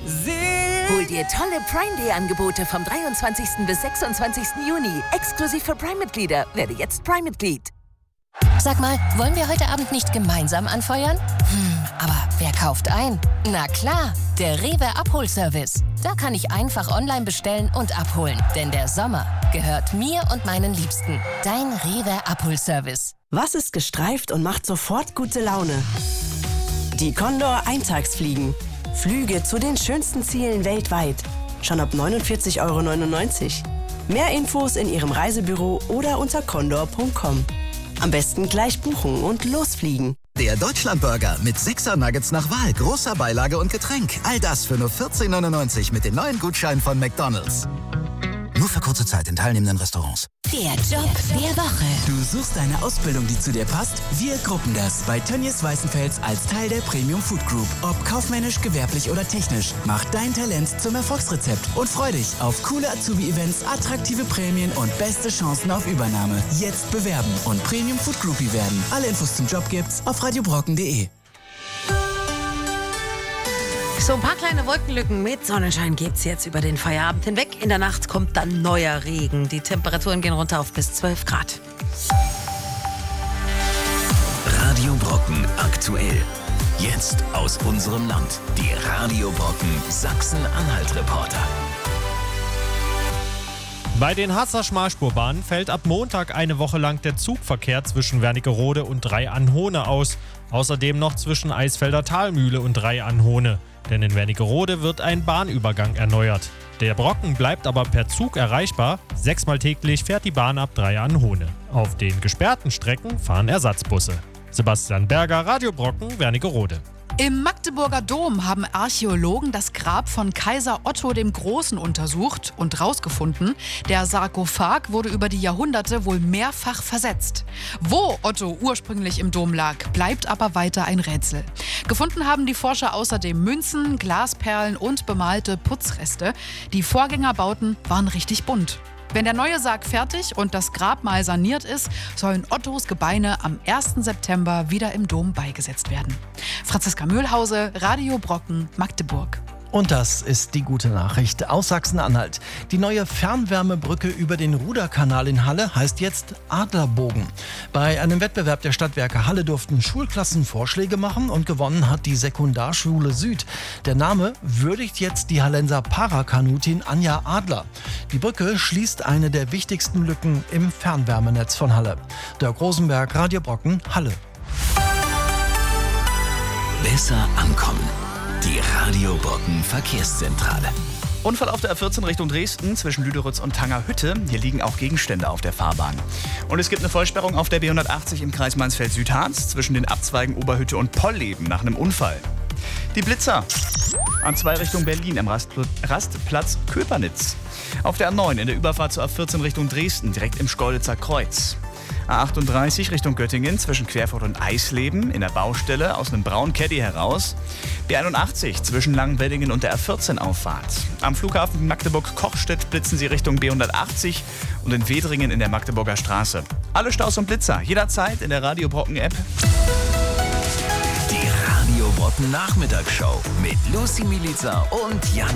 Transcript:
Hol dir tolle Prime Day Angebote vom 23. bis 26. Juni. Exklusiv für Prime-Mitglieder. Werde jetzt Prime-Mitglied. Sag mal, wollen wir heute Abend nicht gemeinsam anfeuern? Aber wer kauft ein? Na klar, der Rewe Abholservice. Da kann ich einfach online bestellen und abholen. Denn der Sommer gehört mir und meinen Liebsten. Dein Rewe Abholservice. Was ist gestreift und macht sofort gute Laune? Die Condor Eintagsfliegen. Flüge zu den schönsten Zielen weltweit. Schon ab 49,99 €. Mehr Infos in Ihrem Reisebüro oder unter condor.com. Am besten gleich buchen und losfliegen. Der Deutschlandburger mit 6er Nuggets nach Wahl, großer Beilage und Getränk. All das für nur 14,99 € mit den neuen Gutscheinen von McDonald's. Nur für kurze Zeit in teilnehmenden Restaurants. Der Job der Woche. Du suchst eine Ausbildung, die zu dir passt? Wir gruppen das bei Tönnies Weißenfels als Teil der Premium Food Group. Ob kaufmännisch, gewerblich oder technisch. Mach dein Talent zum Erfolgsrezept und freu dich auf coole Azubi-Events, attraktive Prämien und beste Chancen auf Übernahme. Jetzt bewerben und Premium Food Groupie werden. Alle Infos zum Job gibt's auf radiobrocken.de. So ein paar kleine Wolkenlücken mit Sonnenschein gibt's jetzt über den Feierabend hinweg. In der Nacht kommt dann neuer Regen. Die Temperaturen gehen runter auf bis 12 Grad. Radio Brocken aktuell. Jetzt aus unserem Land. Die Radio Brocken Sachsen-Anhalt-Reporter. Bei den Harzer Schmalspurbahnen fällt ab Montag eine Woche lang der Zugverkehr zwischen Wernigerode und Drei-an-Hohne aus. Außerdem noch zwischen Eisfelder Talmühle und Drei-an-Hohne. Denn in Wernigerode wird ein Bahnübergang erneuert. Der Brocken bleibt aber per Zug erreichbar. 6-mal täglich fährt die Bahn ab Drei-an-Hohne. Auf den gesperrten Strecken fahren Ersatzbusse. Sebastian Berger, Radio Brocken, Wernigerode. Im Magdeburger Dom haben Archäologen das Grab von Kaiser Otto dem Großen untersucht und rausgefunden, der Sarkophag wurde über die Jahrhunderte wohl mehrfach versetzt. Wo Otto ursprünglich im Dom lag, bleibt aber weiter ein Rätsel. Gefunden haben die Forscher außerdem Münzen, Glasperlen und bemalte Putzreste. Die Vorgängerbauten waren richtig bunt. Wenn der neue Sarg fertig und das Grabmal saniert ist, sollen Ottos Gebeine am 1. September wieder im Dom beigesetzt werden. Franziska Mühlhause, Radio Brocken, Magdeburg. Und das ist die gute Nachricht aus Sachsen-Anhalt. Die neue Fernwärmebrücke über den Ruderkanal in Halle heißt jetzt Adlerbogen. Bei einem Wettbewerb der Stadtwerke Halle durften Schulklassen Vorschläge machen und gewonnen hat die Sekundarschule Süd. Der Name würdigt jetzt die Hallenser Parakanutin Anja Adler. Die Brücke schließt eine der wichtigsten Lücken im Fernwärmenetz von Halle. Dirk Rosenberg, Radio Brocken, Halle. Besser ankommen. Die Radio Brocken Verkehrszentrale. Unfall auf der A14 Richtung Dresden zwischen Lüderitz und Tangerhütte. Hier liegen auch Gegenstände auf der Fahrbahn. Und es gibt eine Vollsperrung auf der B180 im Kreis Mansfeld-Südharz zwischen den Abzweigen Oberhütte und Polleben nach einem Unfall. Die Blitzer. A2 Richtung Berlin am Rastplatz Köpernitz. Auf der A9 in der Überfahrt zur A14 Richtung Dresden direkt im Schkeuditzer Kreuz. A38 Richtung Göttingen zwischen Querfurt und Eisleben in der Baustelle aus einem braunen Caddy heraus. B81 zwischen Langenweddingen und der A14-Auffahrt. Am Flughafen Magdeburg-Kochstedt blitzen Sie Richtung B180 und in Wedringen in der Magdeburger Straße. Alle Staus und Blitzer jederzeit in der Radio Brocken-App. Die Radio Brocken Nachmittagsshow mit Lucy Milica und Jan